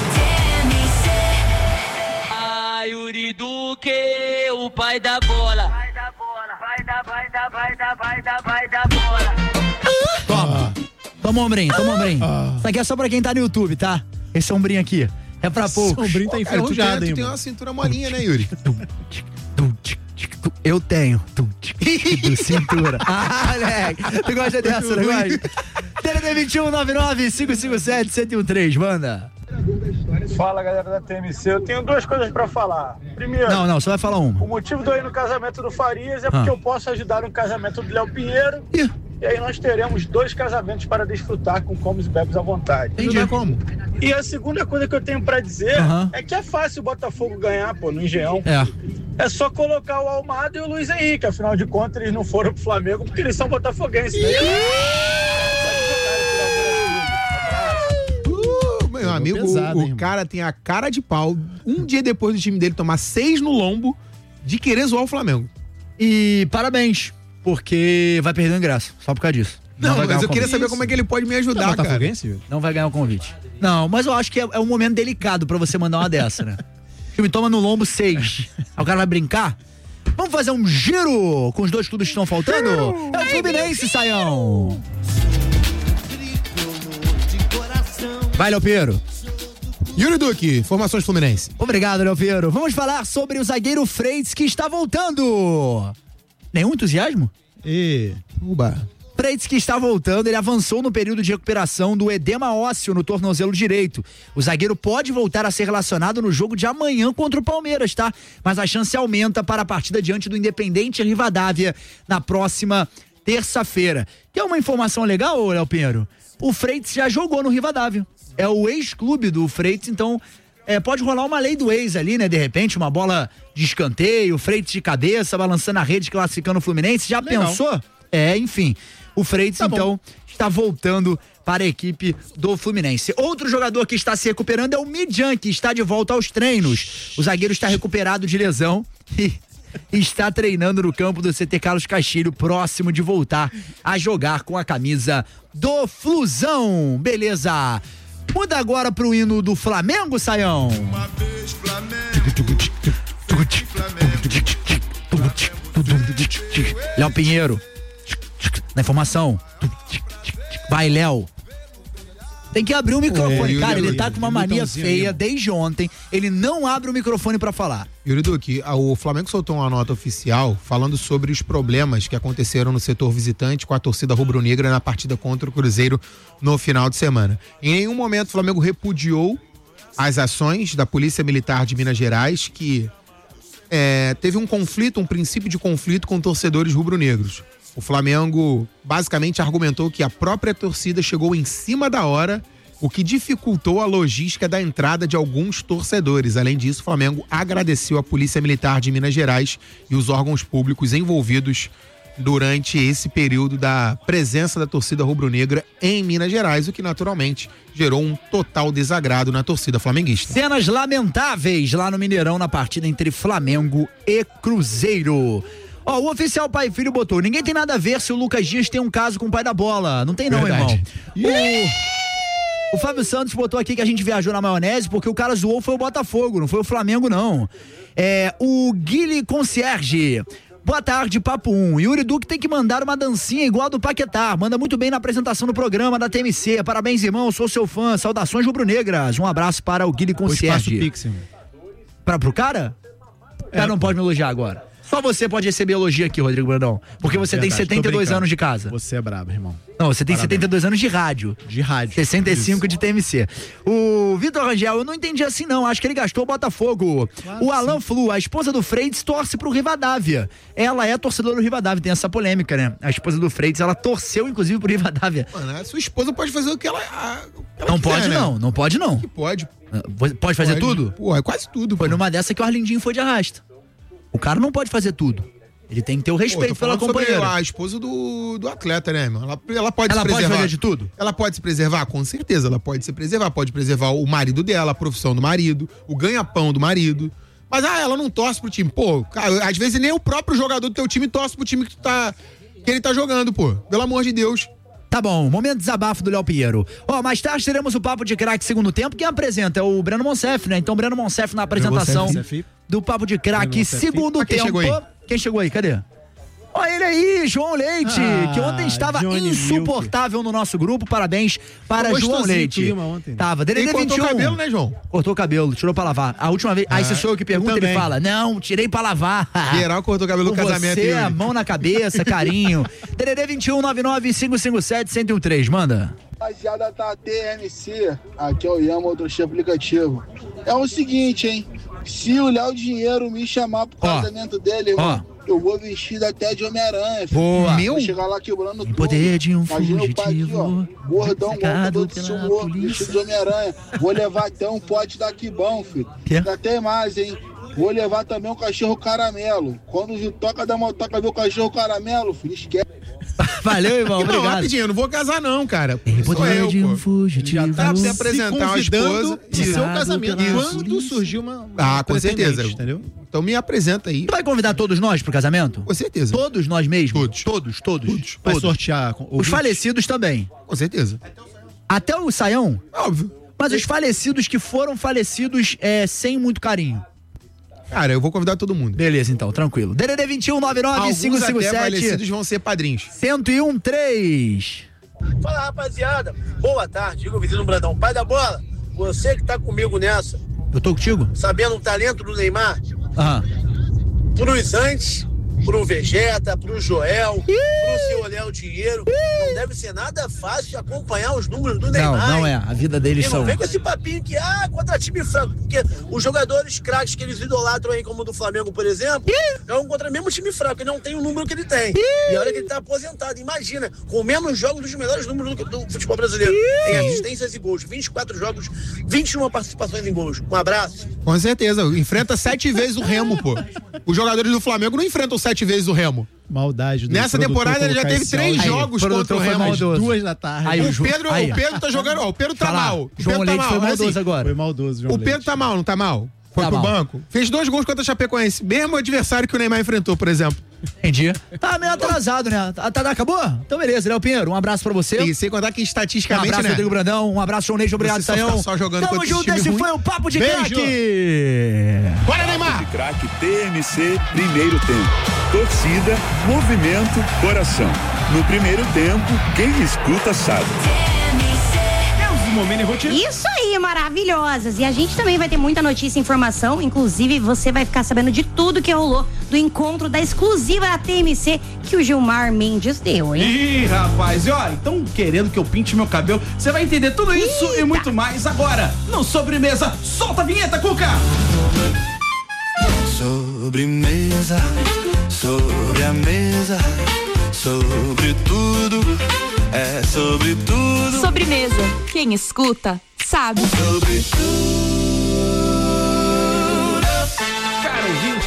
Yuri Duque, o pai da bola. Vai da bola, vai da, vai da, vai da, vai da, vai da bola. Toma. Toma um ombrinho, toma um ombrinho. Ah. Isso aqui é só pra quem tá no YouTube, tá? Esse ombrinho aqui é pra poucos. Esse ombrinho tá enferrujado, Cara, tu tem, hein, tu tem mano? uma cintura molinha, né, Yuri? Eu tenho. Do cintura. Ah, moleque. Tu gosta dessa, não gosta? T N D vinte e um, nove nove, cinco cinco sete, sete um três, manda. Fala, galera da T M C, eu tenho duas coisas pra falar. Primeiro, Não, não, só vai falar uma. o motivo de eu ir no casamento do Farias é porque Ah. eu posso ajudar no casamento do Léo Pinheiro. E aí nós teremos dois casamentos para desfrutar com comes e bebes à vontade. Entendi como. E a segunda coisa que eu tenho pra dizer Aham. é que é fácil o Botafogo ganhar, pô, no Engenhão. É. É só colocar o Almada e o Luiz Henrique, afinal de contas eles não foram pro Flamengo porque eles são botafoguenses. Né? Meu amigo, pesado, o, hein, o cara tem a cara de pau, um dia depois do time dele tomar seis no lombo, de querer zoar o Flamengo. E parabéns, porque vai perder o ingresso, só por causa disso. Não, vai mas ganhar eu o queria convite. saber como é que ele pode me ajudar, Tá cara. botafoguense, Yuri? Não vai ganhar o convite. Não, mas eu acho que é, é um momento delicado pra você mandar uma dessa, né? O time toma no lombo seis. Aí o cara vai brincar? Vamos fazer um giro com os dois clubes que estão faltando? É o Fluminense, Saião. Vai, Léo Pinheiro. Yuri Duque, formações Fluminense. Obrigado, Léo Pinheiro. Vamos falar sobre o zagueiro Freitas que está voltando. Nenhum entusiasmo? E... Uba. Freitas que está voltando, ele avançou no período de recuperação do edema ósseo no tornozelo direito. O zagueiro pode voltar a ser relacionado no jogo de amanhã contra o Palmeiras, tá? Mas a chance aumenta para a partida diante do Independente Rivadavia na próxima terça-feira. Quer uma informação legal, Léo Pinheiro? O Freitas já jogou no Rivadavia. É o ex-clube do Freitas, então é, pode rolar uma lei do ex ali, né? De repente, uma bola de escanteio, Freitas de cabeça, balançando a rede, classificando o Fluminense. Já Legal. pensou? É, enfim. O Freitas, Tá então, está voltando para a equipe do Fluminense. Outro jogador que está se recuperando é o Midjan, que está de volta aos treinos. O zagueiro está recuperado de lesão e está treinando no campo do C T Carlos Castilho, próximo de voltar a jogar com a camisa do Flusão. Beleza. Muda agora pro hino do Flamengo, Saião. Uma vez Léo Pinheiro. Na informação. Vai, Léo. Tem que abrir o microfone. É, Cara, Yuri, ele tá com uma mania botãozinho feia aí, desde ontem. Ele não abre o microfone pra falar. Yuri Duque, o Flamengo soltou uma nota oficial falando sobre os problemas que aconteceram no setor visitante com a torcida rubro-negra na partida contra o Cruzeiro no final de semana. Em nenhum momento o Flamengo repudiou as ações da Polícia Militar de Minas Gerais, que é, teve um conflito, um princípio de conflito com torcedores rubro-negros. O Flamengo basicamente argumentou que a própria torcida chegou em cima da hora, o que dificultou a logística da entrada de alguns torcedores. Além disso, o Flamengo agradeceu a Polícia Militar de Minas Gerais e os órgãos públicos envolvidos durante esse período da presença da torcida rubro-negra em Minas Gerais, o que naturalmente gerou um total desagrado na torcida flamenguista. Cenas lamentáveis lá no Mineirão na partida entre Flamengo e Cruzeiro. Ó, o oficial pai e filho botou: ninguém tem nada a ver se o Lucas Dias tem um caso com o pai da bola. Não tem não, Verdade. irmão. O, o Fábio Santos botou aqui que a gente viajou na maionese porque o cara zoou foi o Botafogo, não foi o Flamengo não. É, o Guilherme Concierge: boa tarde, Papo um. Yuri Duque tem que mandar uma dancinha igual a do Paquetá. Manda muito bem na apresentação do programa da T M C. Parabéns, irmão. Sou seu fã. Saudações rubro-negras. Um abraço para o Guilherme Concierge. Pra, pro cara? O cara é, não pode me elogiar agora. Só você pode receber elogio aqui, Rodrigo Brandão. Porque você Verdade, tem setenta e dois anos de casa. Você é brabo, irmão. Não, você tem Parabéns. setenta setenta e dois anos de rádio. De rádio. sessenta e cinco Isso. de T M C. O Vitor Rangel, eu não entendi assim não. Acho que ele gastou o Botafogo. Claro, o Alan sim. Flu, a esposa do Freitas torce pro Rivadavia. Ela é torcedora do Rivadavia. Tem essa polêmica, né? A esposa do Freitas, ela torceu inclusive pro Rivadavia. Mano, a sua esposa pode fazer o que ela, a, ela Não quiser, pode né? não, não pode não. Que pode. Pode fazer Pode. tudo? Pô, é quase tudo. Foi pô. numa dessa que o Arlindinho foi de arrasta. O cara não pode fazer tudo. Ele tem que ter o respeito Pô, pela companheira. A esposa do, do atleta, né, irmão? Ela, ela pode Ela se pode preservar. fazer de tudo? Ela pode se preservar? Com certeza, ela pode se preservar. Pode preservar o marido dela, a profissão do marido, o ganha-pão do marido. Mas, ah, ela não torce pro time. Pô, cara, às vezes nem o próprio jogador do teu time torce pro time que, tu tá, que ele tá jogando, pô. Pelo amor de Deus. Tá bom, momento de desabafo do Léo Pinheiro. Ó, mais tarde teremos o Papo de Craque segundo tempo. Quem apresenta é o Breno Monsef, né? Então, Breno Monsef na apresentação Monsef. do Papo de Craque segundo Ah, quem tempo. chegou aí? Quem chegou aí? Cadê? Olha ele aí, João Leite, Ah, que ontem estava Johnny insuportável no nosso grupo. Parabéns para Ficou João gostosinho o Leite. clima ontem. Tava. D D D Ele cortou vinte e um. o cabelo, né, João? Cortou o cabelo, tirou pra lavar. A última vez. Aí se sou eu que pergunto, eu ele também. fala: não, tirei pra lavar. Geral cortou o cabelo Com do casamento. Você, Yuri. a mão na cabeça, carinho. D D D vinte e um, nove nove cinco cinco sete, um zero três, manda. Rapaziada da T M C, aqui é o Ian, motorista aplicativo. É o seguinte, hein? Se o Léo Dinheiro me chamar pro Ó, casamento dele, irmão, eu vou vestido até de Homem-Aranha. filho. Boa. Vou chegar lá quebrando tudo. Poder de um Imagina o pai aqui, ó, fugitivo, gordão, cercado gordão do pela sumô, polícia. vestido de Homem-Aranha. Vou levar até um pote daqui bom, filho. Quê? Ainda tem mais, hein? Vou levar também um cachorro caramelo. Quando o toca da motoca ver o cachorro caramelo, filho, esquece. Valeu, irmão. Não, Obrigado. rapidinho, eu não vou casar não, cara. Sou Poder eu, de um pô. fugitivo. Já tá pra se apresentar uma convidando esposa. pro seu Tirado casamento. pela Quando polícia. surgiu uma, uma Ah, com pretendente, certeza. entendeu? Então me apresenta aí. Tu vai convidar todos nós pro casamento? Com certeza. Todos nós mesmo? Todos. Todos, todos. Todos. Vai sortear com- Os ouvintes? falecidos também. Com certeza. Até o Saião? Óbvio. Mas os falecidos que foram falecidos é, sem muito carinho. Cara, eu vou convidar todo mundo. Beleza, então, tranquilo. D D D vinte e um, nove nove cinco Alguns cinco até sete, falecidos vão ser padrinhos. um zero um três. Fala, rapaziada. Boa tarde, Igor Vizinho Brandão. Pai da bola, você que tá comigo nessa, Eu tô contigo? sabendo o talento do Neymar, Aham. pros antes, pro Vegeta, pro Joel, pro seu Léo Dinheiro, não deve ser nada fácil acompanhar os números do Não, Neymar. não hein? é. A vida deles E não são. vem com esse papinho que, ah, contra time fraco, porque os jogadores craques que eles idolatram aí, como o do Flamengo, por exemplo, é um contra mesmo time fraco, e não tem o número que ele tem. E olha que ele tá aposentado, imagina, com menos jogos dos melhores números do, do futebol brasileiro. Tem assistências e gols, vinte e quatro jogos, vinte e uma participações em gols. Um abraço. Com certeza. Enfrenta sete vezes o Remo, pô. Os jogadores do Flamengo não enfrentam sete vezes o Remo. Maldade do Nessa produtor temporada ele já colocar teve esse três áudio. jogos Aí, contra o produtor foi Remo. maldoso. Duas da tarde. Aí, O Ju- Pedro, aí. o Pedro tá jogando, ó, o Pedro tá Fala, mal. O João Pedro tá Leite mal. foi Mas, maldoso assim, agora. Foi maldoso, João O Pedro Leite. tá mal, não tá mal? Foi Tá pro mal. banco. Fez dois gols contra a Chapecoense. Mesmo adversário que o Neymar enfrentou, por exemplo. Entendi. Tá meio atrasado, né? Tá, tá, acabou? Então beleza, Léo Pinheiro, um abraço pra você. E sem contar que Um estatisticamente, abraço, né? Rodrigo Brandão. Um abraço, João Leite. Obrigado, Você só Saião. fica só jogando Tamo contra junto, esse time esse ruim. foi o Papo de Beijo. Craque. Bora, Neymar! Craque T M C, primeiro tempo. Torcida, movimento, coração. No primeiro tempo, quem escuta sabe. Isso aí, maravilhosas. E a gente também vai ter muita notícia e informação. Inclusive, você vai ficar sabendo de tudo que rolou do encontro da exclusiva da T M C que o Gilmar Mendes deu, hein? Ih, rapaz, e ó, então querendo que eu pinte meu cabelo, você vai entender tudo isso Eita. e muito mais agora no Sobremesa. Solta a vinheta, Cuca! Sobremesa, sobre a mesa, sobre tudo, é sobre tudo. Sobremesa. Quem escuta, sabe. Sobre tudo. Caro ouvinte,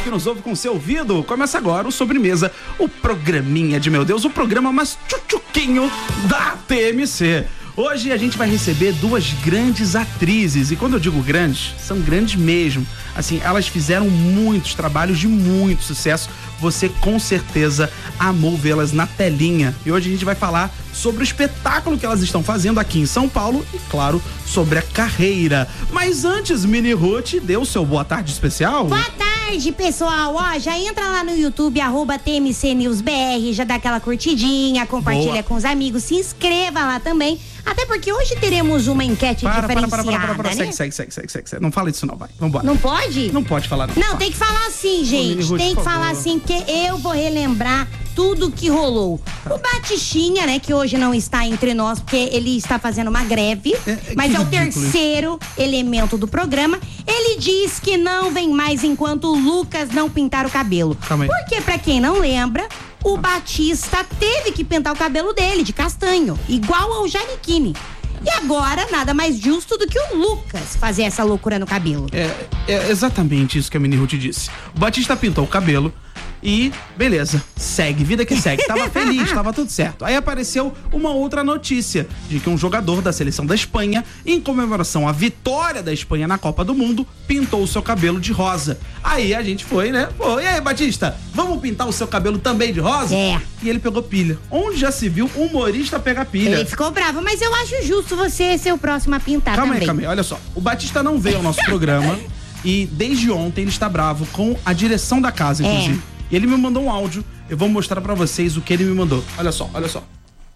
que nos ouve com seu ouvido. Começa agora o Sobremesa, o programinha de meu Deus, o programa mais tchutchuquinho da T M C. Hoje a gente vai receber duas grandes atrizes, e quando eu digo grandes, são grandes mesmo. Assim, elas fizeram muitos trabalhos de muito sucesso. Você com certeza amou vê-las na telinha. E hoje a gente vai falar sobre o espetáculo que elas estão fazendo aqui em São Paulo e, claro, sobre a carreira. Mas antes, Mini Ruth, dê o seu boa tarde especial. Boa tarde, pessoal. Ó, já entra lá no YouTube, arroba T M C News B R, já dá aquela curtidinha, compartilha boa. Com os amigos, se inscreva lá também. Até porque hoje teremos uma enquete para, diferenciada, para, para, para, para, para. Né? Segue, segue, segue, segue, segue. Não fala isso não, vai. Vambora. Não pode? Não pode falar não. Não, fala. Tem que falar assim, gente. Ô, Ruth, tem que falar assim, porque eu vou relembrar tudo que rolou. O Batistinha, né, que hoje não está entre nós, porque ele está fazendo uma greve, é, mas é o terceiro isso. elemento do programa. Ele diz que não vem mais enquanto o Lucas não pintar o cabelo. Calma aí. Porque, pra quem não lembra, o Batista teve que pintar o cabelo dele de castanho, igual ao Giannichini. E agora, nada mais justo do que o Lucas fazer essa loucura no cabelo. É, é exatamente isso que a Mini Ruth disse. O Batista pintou o cabelo e beleza, segue, vida que segue. Tava feliz, tava tudo certo. Aí apareceu uma outra notícia de que um jogador da seleção da Espanha, em comemoração à vitória da Espanha na Copa do Mundo, pintou o seu cabelo de rosa. Aí a gente foi, né? Pô, e aí, Batista, vamos pintar o seu cabelo também de rosa? É. E ele pegou pilha. Onde já se viu humorista pegar pilha? Ele ficou bravo, mas eu acho justo você ser o próximo a pintar calma também. Calma aí, calma aí, olha só. O Batista não veio ao nosso programa e desde ontem ele está bravo com a direção da casa, inclusive. É. E ele me mandou um áudio, eu vou mostrar pra vocês o que ele me mandou. Olha só, olha só.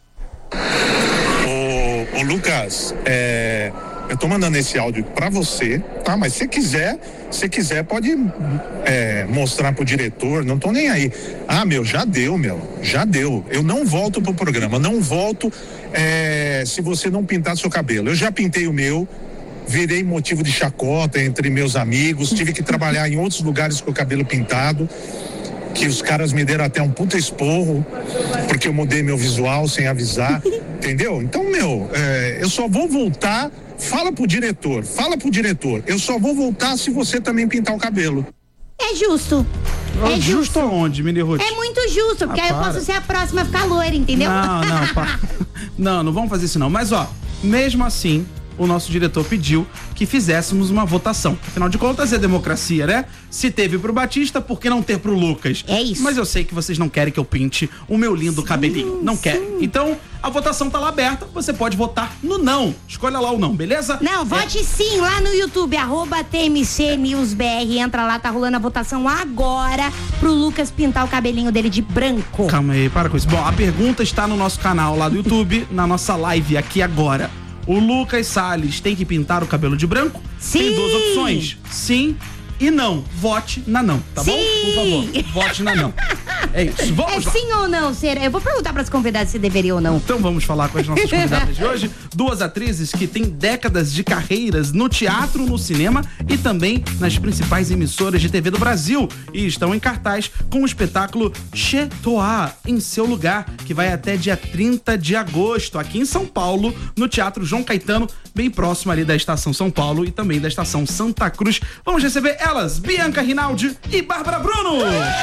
Ô, ô Lucas, é, eu tô mandando esse áudio pra você, tá? Mas se quiser, se quiser pode é, mostrar pro diretor, não tô nem aí. Ah, meu, já deu, meu, já deu. Eu não volto pro programa, não volto é, se você não pintar seu cabelo. Eu já pintei o meu, virei motivo de chacota entre meus amigos, tive que trabalhar em outros lugares com o cabelo pintado, que os caras me deram até um puta esporro, porque eu mudei meu visual sem avisar, entendeu? Então, meu, é, eu só vou voltar, fala pro diretor, fala pro diretor, eu só vou voltar se você também pintar o cabelo. É justo. É justo, justo aonde, Mini Ruth? É muito justo, porque ah, aí eu posso ser a próxima a ficar loira, entendeu? Não, não, pá. Não, não vamos fazer isso não, mas ó, mesmo assim, o nosso diretor pediu que fizéssemos uma votação. Afinal de contas, é democracia, né? Se teve pro Batista, por que não ter pro Lucas? É isso. Mas eu sei que vocês não querem que eu pinte o meu lindo sim, cabelinho. Não sim. querem. Então, a votação tá lá aberta. Você pode votar no não. Escolha lá o não, beleza? Não, vote é. sim lá no YouTube, arroba T M C News B R. Entra lá, tá rolando a votação agora pro Lucas pintar o cabelinho dele de branco. Calma aí, para com isso. Bom, a pergunta está no nosso canal lá do YouTube, na nossa live aqui agora. O Lucas Salles tem que pintar o cabelo de branco? Sim. Tem duas opções. Sim e não. Vote na não, tá sim. bom? Por favor, vote na não. É isso. Vamos é lá. Sim ou não, Cera? Eu vou perguntar para as convidadas se deveria ou não. Então vamos falar com as nossas convidadas de hoje. Duas atrizes que têm décadas de carreiras no teatro, no cinema e também nas principais emissoras de T V do Brasil. E estão em cartaz com o espetáculo Chez Toi, Em Seu Lugar, que vai até dia trinta de agosto, aqui em São Paulo, no Teatro João Caetano, bem próximo ali da Estação São Paulo e também da Estação Santa Cruz. Vamos receber elas, Bianca Rinaldi e Bárbara Bruno.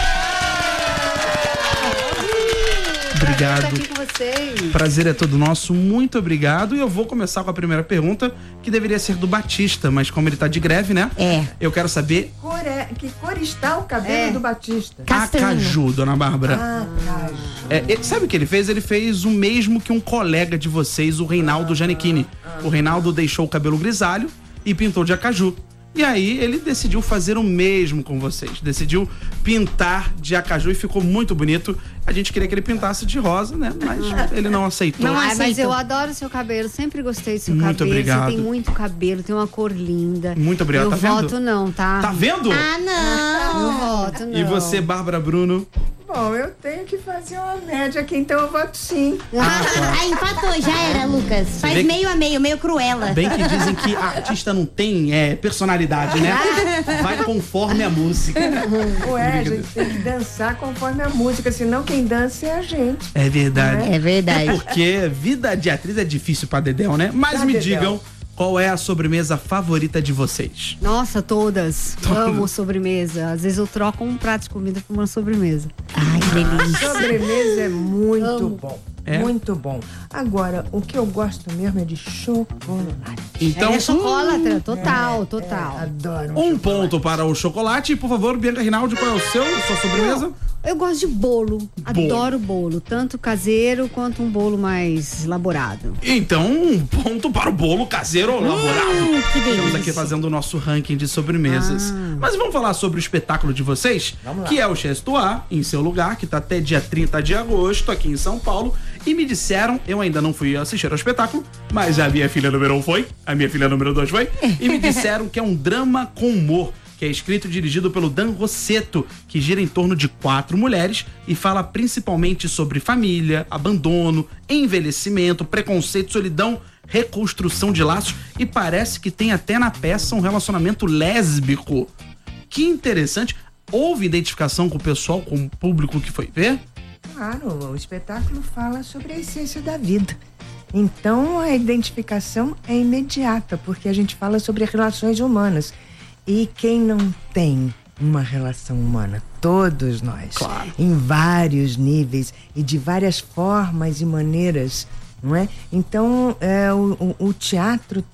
Obrigado. Aqui com vocês. Prazer é todo nosso, muito obrigado. E eu vou começar com a primeira pergunta, que deveria ser do Batista, mas como ele tá de greve, né? É. Eu quero saber... Cor é, que cor está o cabelo é. do Batista? Castanho. Acaju, dona Bárbara. Ah, caju. É, ele, sabe o que ele fez? Ele fez o mesmo que um colega de vocês, o Reinaldo Giannichini. Ah. O Reinaldo deixou o cabelo grisalho e pintou de acaju. E aí ele decidiu fazer o mesmo com vocês. Decidiu pintar de acaju e ficou muito bonito. A gente queria que ele pintasse de rosa, né? Mas ele não aceitou. Não, aceitou. ah, mas eu adoro o seu cabelo. Sempre gostei do seu muito cabelo. Obrigado. Você tem muito cabelo, tem uma cor linda. Muito obrigado. Eu tá vendo? voto não, tá? Tá vendo? Ah, não. Não voto não. E você, Bárbara Bruno? Bom, eu tenho que fazer uma média aqui, então eu voto sim. Ah, ah, empatou, já era, Lucas. Faz Bem meio a meio, meio cruela. Bem que dizem que a artista não tem é, personalidade, né? Vai conforme a música. Ué, a gente tem que dançar conforme a música, senão quem dança é a gente. É verdade. É verdade. É porque vida de atriz é difícil pra Dedéu, né? Mas Pra me Dedéu. digam, qual é a sobremesa favorita de vocês? Nossa, todas. Amo sobremesa. Às vezes eu troco um prato de comida por uma sobremesa. Ai, que delícia. Sobremesa é muito Amo. bom. É? Muito bom. Agora, o que eu gosto mesmo é de chocolate. Então, é chocolatra, Hum, total, é, total. é, adoro. Um ponto para o chocolate. E, por favor, Bianca Rinaldi, qual é o seu, sua sobremesa? Eu gosto de bolo. Adoro bolo. Tanto caseiro quanto um bolo mais elaborado. Então, um ponto para o bolo caseiro elaborado. Hum, que delícia. Estamos aqui fazendo o nosso ranking de sobremesas. Ah. Mas vamos falar sobre o espetáculo de vocês, que é o Chestoá, em seu lugar, que tá até dia trinta de agosto, aqui em São Paulo. E me disseram, eu ainda não fui assistir ao espetáculo, mas a minha filha número um foi, a minha filha número dois foi, e me disseram que é um drama com humor, que é escrito e dirigido pelo Dan Rossetto, que gira em torno de quatro mulheres e fala principalmente sobre família, abandono, envelhecimento, preconceito, solidão, reconstrução de laços, e parece que tem até na peça um relacionamento lésbico. Que interessante. Houve identificação com o pessoal, com o público que foi ver? Claro, o espetáculo fala sobre a essência da vida. Então a identificação é imediata, porque a gente fala sobre relações humanas. E quem não tem uma relação humana? Todos nós. Claro. Em vários níveis e de várias formas e maneiras, não é? Então é, o, o, o teatro